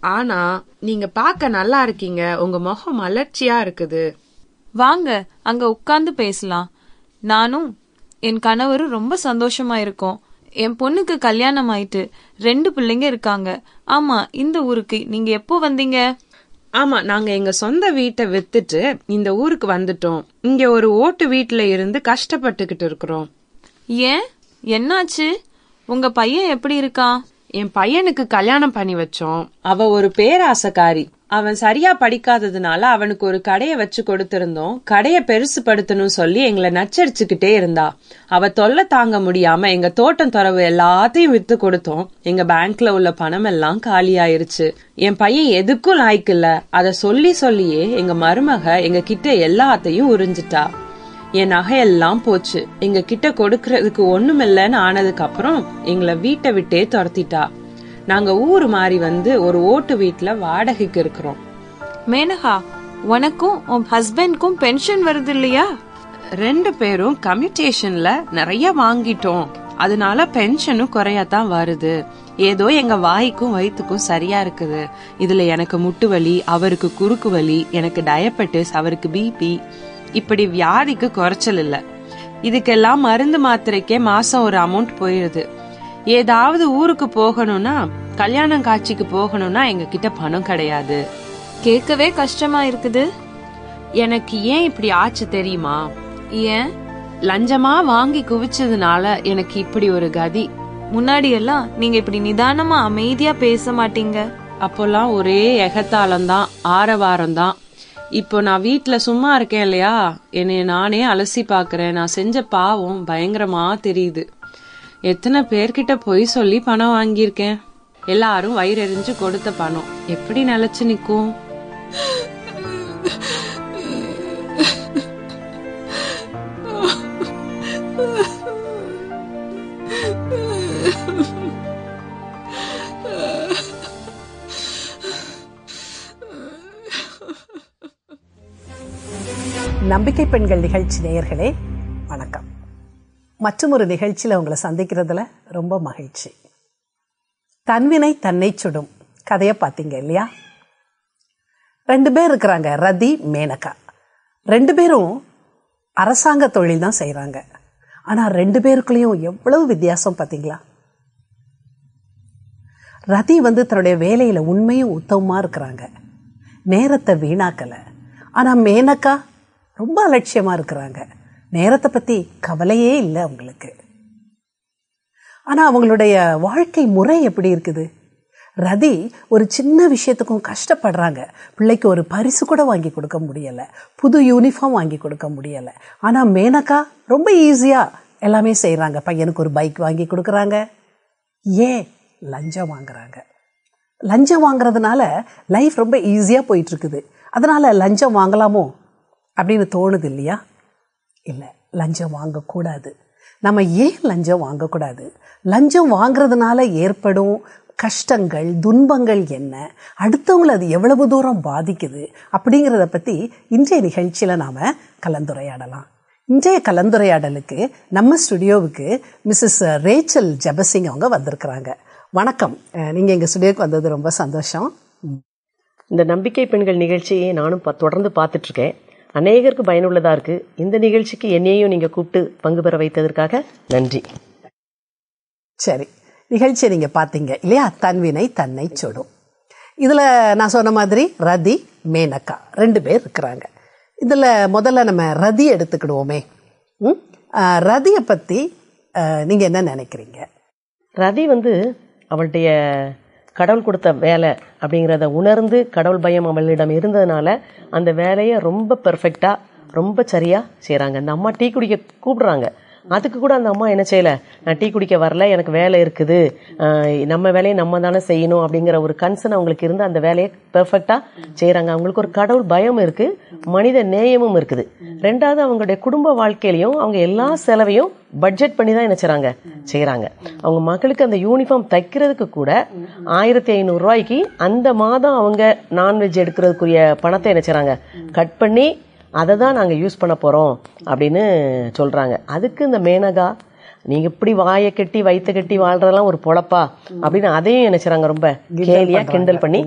ஆனா நீங்க பார்க்க நல்லா இருக்கீங்க, உங்க முகம் மலர்ச்சியா இருக்குது. வாங்க அங்க உட்கார்ந்து பேசலாம். நானும் என் கணவரும் ரொம்ப சந்தோஷமா இருக்கோம். என் பொண்ணுக்கு கல்யாணம் ஆயிட்டு 2 பிள்ளைங்க இருக்காங்க. ஆமா, இந்த ஊருக்கு நீங்க எப்போ வந்தீங்க? ஆமா, நாங்க எங்க சொந்த வீட்டை வித்துட்டு இந்த ஊருக்கு வந்துட்டோம். இங்க ஒரு ஓட்டு வீட்டுல இருந்து கஷ்டப்பட்டுக்கிட்டு இருக்கிறோம். ஏன், என்னாச்சு? உங்க பையன் எப்படி இருக்கான்? என் பையனுக்கு கல்யாணம் பண்ணி வச்சோம். அவ ஒரு பேராசக்காரி. அவன் சரியா படிக்காததுனால அவனுக்கு ஒரு கடைய வச்சு கொடுத்திருந்தோம். கடைய பெருசுபடுத்தணும் சொல்லி எங்களை நச்சரிச்சுக்கிட்டே இருந்தா. அவ தொல்லை தாங்க முடியாம எங்க தோட்டம் துறவு எல்லாத்தையும் வித்து கொடுத்தோம். எங்க பேங்க்ல உள்ள பணம் எல்லாம் காலியாயிருச்சு. என் பையன் எதுக்கும் லாய்க்கில்ல. அத சொல்லி சொல்லியே எங்க மருமக எங்க கிட்ட எல்லாத்தையும் உறிஞ்சிட்டா. என் நகையெல்லாம் போச்சு. எங்க கிட்ட கொடுக்கறதுக்கு ஒண்ணுமில்லன்னு ஆனதுக்கு அப்புறம் எங்களை வீட்டை விட்டே துரத்திட்டா. நாங்க ஊர் மாறி வந்து ஒரு ஓட்டு வீட்டுல வாடகைக்கு இருக்கிறோம். மேனகா, உனக்கும் உன் ஹஸ்பண்ட்க்கும் பென்ஷன் வருது இல்லையா? 2 பேரும் கம்யூட்டேஷன்ல நிறைய வாங்கிட்டோம். அதனால பென்ஷனும் குறையாதான் வருது. ஏதோ எங்க வாய்க்கும் வயிற்றுக்கும் சரியா இருக்குது. இதுல எனக்கு முட்டு வலி, அவருக்கு குறுக்கு வலி, எனக்கு டயபெட்டிஸ், அவருக்கு பிபி, இப்படி வியாதிக்கு குறைச்சல் இல்ல. இதுக்கெல்லாம் மருந்து மாத்திரைக்கே மாசம் ஒரு அமௌண்ட் போயிருது. ஏதாவது ஊருக்கு போகணும்னா, கல்யாணம் காட்சிக்கு போகணும்னா எங்க கிட்ட பணம் கிடையாது. கேட்கவே கஷ்டமா இருக்குது. எனக்கு ஏன் இப்படி ஆச்சு தெரியுமா? ஏன்? லஞ்சமா வாங்கி குவிச்சதுனால எனக்கு இப்படி ஒரு கதி. முன்னாடி எல்லாம் நீங்க இப்படி நிதானமா அமைதியா பேச மாட்டீங்க. அப்போல்லாம் ஒரே எகத்தாளம்தான், ஆரவாரம்தான். இப்போ நான் வீட்டுல சும்மா இருக்கேன் இல்லையா, என்னைய நானே அலசி பாக்குறேன். நான் செஞ்ச பாவம் பயங்கரமா தெரியுது. எத்தனை பேர்கிட்ட பொய் சொல்லி பணம் வாங்கியிருக்கேன். எல்லாரும் வயிறெறிஞ்சு கொடுத்த பணம் எப்படி நிலைச்சு நிக்கும்? நம்பிக்கை பெண்கள் நிகழ்ச்சி நேயர்களே, வணக்கம். மற்றும் ஒரு நிகழ்ச்சியில உங்களை சந்திக்கிறதுல ரொம்ப மகிழ்ச்சி. தன்வினை தன்னை சுடும் கதையை பார்த்தீங்க இல்லையா? 2 பேர் இருக்கிறாங்க, ரதி, மேனகா. 2 பேரும் அரசாங்க தொழில் தான் செய்யறாங்க. ஆனா 2 பேருக்குள்ளேயும் எவ்வளவு வித்தியாசம் பார்த்தீங்களா? ரதி தன்னுடைய வேலையில உண்மையும் உத்தமமா இருக்கிறாங்க, நேரத்தை வீணாக்கல. ஆனா மேனகா ரொம்ப அலட்சியமா இருக்கிறாங்க, நேரத்தை பத்தி கவலையே இல்லை அவங்களுக்கு. ஆனா அவங்களுடைய வாழ்க்கை முறை எப்படி இருக்குது? ரதி ஒரு சின்ன விஷயத்துக்கும் கஷ்டப்படுறாங்க. பிள்ளைக்கு ஒரு பரிசு கூட வாங்கி கொடுக்க முடியல, புது யூனிஃபார்ம் வாங்கி கொடுக்க முடியல. ஆனா மேனகா ரொம்ப ஈஸியா எல்லாமே செய்யறாங்க. பையனுக்கு ஒரு பைக் வாங்கி கொடுக்கறாங்க. ஏன்? லஞ்சம் வாங்குறாங்க. லஞ்சம் வாங்குறதுனால லைஃப் ரொம்ப ஈஸியா போயிட்டு இருக்குது. அதனால லஞ்சம் வாங்கலாமோ அப்படின்னு தோணுது இல்லையா? இல்லை, லஞ்சம் வாங்கக்கூடாது. நம்ம ஏன் லஞ்சம் வாங்கக்கூடாது? லஞ்சம் வாங்குறதுனால ஏற்படும் கஷ்டங்கள், துன்பங்கள் என்ன, அடுத்தவங்களை அது எவ்வளவு தூரம் பாதிக்குது அப்படிங்கிறத பற்றி இன்றைய நிகழ்ச்சியில் நாம் கலந்துரையாடலாம். இன்றைய கலந்துரையாடலுக்கு நம்ம ஸ்டுடியோவுக்கு மிஸ்ஸஸ் ரேச்சல் ஜெபசிங் அவங்க வந்திருக்கிறாங்க. வணக்கம். நீங்கள் எங்கள் ஸ்டுடியோவுக்கு வந்தது ரொம்ப சந்தோஷம். இந்த நம்பிக்கை பெண்கள் நிகழ்ச்சியை நானும் தொடர்ந்து பார்த்துட்ருக்கேன். அநேகருக்கு பயனுள்ளதாக இருக்குது. இந்த நிகழ்ச்சிக்கு என்னையும் நீங்கள் கூப்பிட்டு பங்கு பெற வைத்ததற்காக நன்றி. சரி, நிகழ்ச்சியை நீங்கள் பார்த்தீங்க இல்லையா? தன்வினை தன்னை சுடும். இதில் நான் சொன்ன மாதிரி ரதி, மேனகா 2 பேர் இருக்கிறாங்க. இதில் முதல்ல நம்ம ரதி எடுத்துக்கிடுவோமே. ரதியை பற்றி நீங்கள் என்ன நினைக்கிறீங்க? ரதி அவளுடைய கடவுள் கொடுத்த வேலை அப்படிங்கிறத உணர்ந்து கடவுள் பயம் அவளிடம் இருந்ததுனால அந்த வேலையை ரொம்ப பெர்ஃபெக்டாக, ரொம்ப சரியாக செய்கிறாங்க. அந்த அம்மா டீ குடிக்க கூப்பிடுறாங்க. அதுக்கு கூட அந்த அம்மா என்ன செய்யலை, நான் டீ குடிக்க வரல, எனக்கு வேலை இருக்குது, நம்ம வேலையை நம்ம தானே செய்யணும் அப்படிங்கிற ஒரு கன்சர்ன் அவங்களுக்கு இருந்து அந்த வேலையை பெர்ஃபெக்டாக செய்கிறாங்க. அவங்களுக்கு ஒரு கடவுள் பயம் இருக்குது, மனித நேயமும் இருக்குது. 2வது அவங்களுடைய குடும்ப வாழ்க்கையிலையும் அவங்க எல்லா செலவையும் பட்ஜெட் பண்ணி தான் என்ன செய்கிறாங்க. அவங்க மகளுக்கு அந்த யூனிஃபார்ம் தைக்கிறதுக்கு கூட 1500 ரூபாய்க்கு அந்த மாதம் அவங்க நான்வெஜ் எடுக்கிறதுக்குரிய பணத்தை என்ன செய்கிறாங்க, கட் பண்ணி அதை தான் நாங்கள் யூஸ் பண்ண போகிறோம் அப்படின்னு சொல்கிறாங்க. அதுக்கு இந்த மேனகா, நீங்கள் இப்படி வாயை கட்டி வயிற்று கட்டி வாழ்றதெல்லாம் ஒரு பொழப்பா அப்படின்னு அதையும் என்ன செய்கிறாங்க, ரொம்ப கேலியாக கிண்டல் பண்ணி